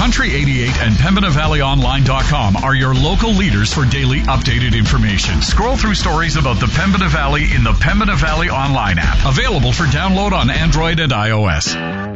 Country 88 and PembinaValleyOnline.com are your local leaders for daily updated information. Scroll through stories about the Pembina Valley in the Pembina Valley Online app, available for download on Android and iOS.